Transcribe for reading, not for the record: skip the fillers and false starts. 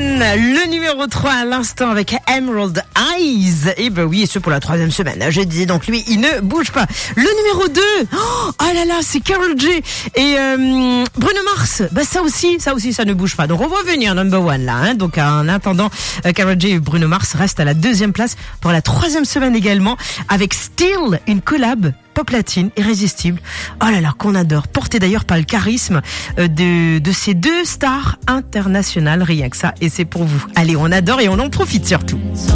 Weeknd, le numéro 3 à l'instant avec Emerald Eyes. Et ben oui, et ce pour la 3e semaine. Je disais donc lui, il ne bouge pas. Le numéro 2, oh là là, c'est Karol G et Bruno Mars. Bah ça aussi, ça ne bouge pas. Donc on va venir number 1 là. Hein. Donc en attendant, Karol G et Bruno Mars restent à la 2e place pour la 3e semaine également avec Still, une collab pop latine, irrésistible. Oh là là, qu'on adore. Porté d'ailleurs par le charisme de ces deux stars internationales, rien que ça. Et c'est pour vous. Allez, on adore et on en profite surtout.